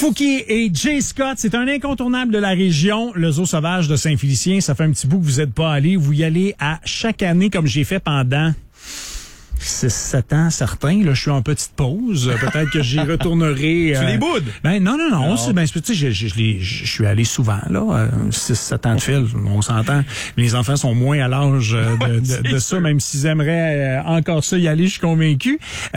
Fouki et Jay Scott, c'est un incontournable de la région, le Zoo sauvage de Saint-Félicien. Ça fait un petit bout que vous n'êtes pas allé. Vous y allez à chaque année comme j'ai fait pendant 6-7 ans certains. Là, je suis en petite pause. Peut-être que j'y retournerai. Tu les boudes? Ben non. Tu sais, je suis allé souvent, là. 6-7 ans de fil, on s'entend. Les enfants sont moins à l'âge de ça, même s'ils aimeraient encore ça y aller, je suis convaincu.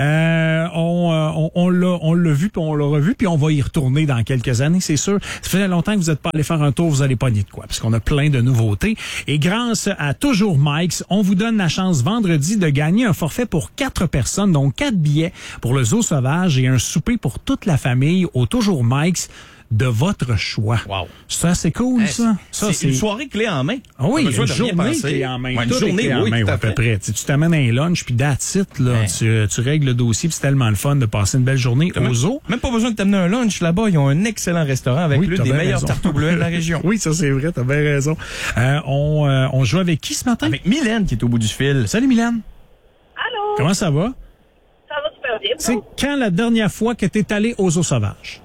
On l'a vu, puis on l'a revu, puis on va y retourner dans quelques années, c'est sûr. Ça fait longtemps que vous n'êtes pas allé faire un tour, vous allez pogner de quoi, parce qu'on a plein de nouveautés. Et grâce à Toujours Mike's, on vous donne la chance vendredi de gagner un forfait pour 4 personnes, donc 4 billets pour le Zoo sauvage et un souper pour toute la famille au Toujours Mike's de votre choix. Wow. Ça, c'est cool, ça. C'est une soirée clé en main. Ah oui, une journée clé en main. Une journée, clé en main, tout à à peu fait. près. Tu t'amènes un lunch, puis that's it, là. Tu règles le dossier, puis c'est tellement le fun de passer une belle journée au zoo. Même pas besoin de t'amener un lunch là-bas. Ils ont un excellent restaurant avec l'une des meilleures tartes au bleuet de la région. Oui, ça, c'est vrai. T'as bien raison. On joue avec qui ce matin? Avec Mylène qui est au bout du fil. Salut, Mylène. Allô? Comment ça va? Ça va super bien. C'est quand la dernière fois que t'es allé au Zoo sauvage?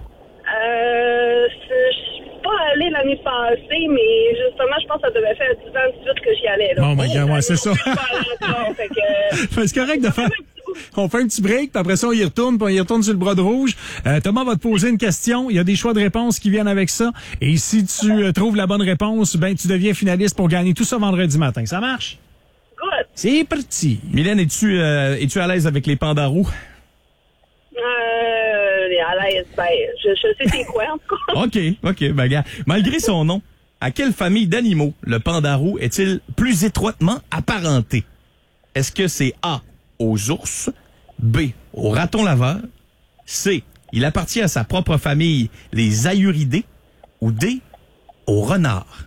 Je suis pas allée l'année passée, mais justement, je pense que ça devait faire 10 ans de suite que j'y allais. Là. Oh my God, ouais, c'est ça. C'est correct de faire... On fait un petit break, puis après ça, on y retourne, puis on y retourne sur le bras de rouge. Thomas va te poser une question. Il y a des choix de réponses qui viennent avec ça. Et si tu trouves la bonne réponse, ben tu deviens finaliste pour gagner tout ça vendredi matin. Ça marche? Good. C'est parti. Mylène, es-tu à l'aise avec les pandarous? À l'aise, ben, je sais c'est quoi, en tout cas. OK, ben gars. Malgré son nom, à quelle famille d'animaux le pandarou est-il plus étroitement apparenté? Est-ce que c'est A, aux ours, B, aux ratons laveurs, C, il appartient à sa propre famille, les ahuridés, ou D, aux renards?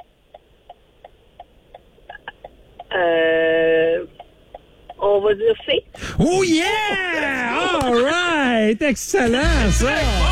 On va dire C. Oh yeah! All right! Excellent, ça!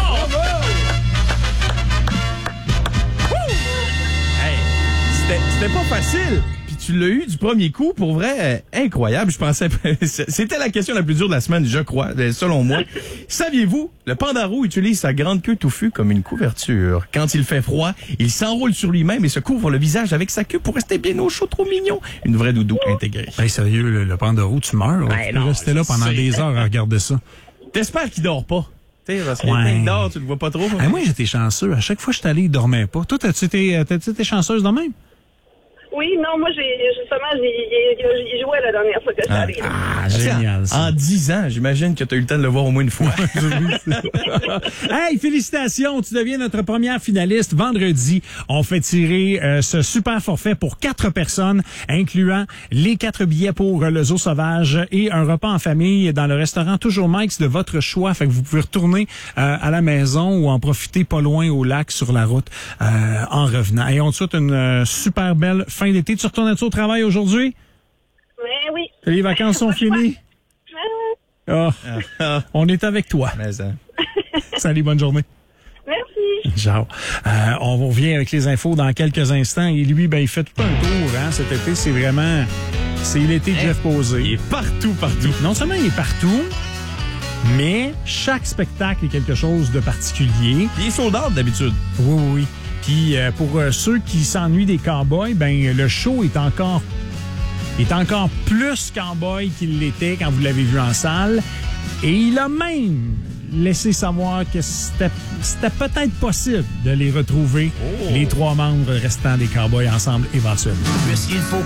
Hey, c'était pas facile. Puis tu l'as eu du premier coup, pour vrai, incroyable. Je pensais, c'était la question la plus dure de la semaine, je crois, selon moi. Saviez-vous, le pandarou utilise sa grande queue touffue comme une couverture. Quand il fait froid, il s'enroule sur lui-même et se couvre le visage avec sa queue pour rester bien au chaud, trop mignon. Une vraie doudou intégrée. Hey, sérieux, le pandarou, tu meurs. Ben tu peux non, rester là pendant des heures à regarder ça. T'espères qu'il dort pas. Tu sais, parce que Ouais. il dort, tu le vois pas trop. Hey, moi, j'étais chanceux. À chaque fois que je suis allé, il dormait pas. Toi, t'as-tu été chanceuse de même? Oui, non, moi, il jouait la dernière fois que j'étais allée. Ah, génial, ça. En 10 ans, j'imagine que tu as eu le temps de le voir au moins une fois. Hey, félicitations, tu deviens notre première finaliste. Vendredi, on fait tirer ce super forfait pour 4 personnes, incluant les 4 billets pour le Zoo sauvage et un repas en famille dans le restaurant Toujours Mike's de votre choix. Fait que vous pouvez retourner à la maison ou en profiter pas loin au lac sur la route en revenant. Et on te souhaite une super belle fin d'été. Tu retournes au travail aujourd'hui? Mais oui. Les vacances sont finies? On est avec toi. Mais, Salut, bonne journée. Merci. Ciao. On revient avec les infos dans quelques instants. Et lui, ben, il fait tout un tour, hein, cet été. C'est vraiment, c'est l'été de Jeff Posé. il est partout. Non seulement il est partout, mais chaque spectacle est quelque chose de particulier. Il est sold out d'habitude. Oui. Puis pour ceux qui s'ennuient des cowboys, ben le show est encore plus cowboy qu'il l'était quand vous l'avez vu en salle. Et il a même laissé savoir que c'était peut-être possible de les retrouver, les 3 membres restants des cowboys ensemble éventuellement.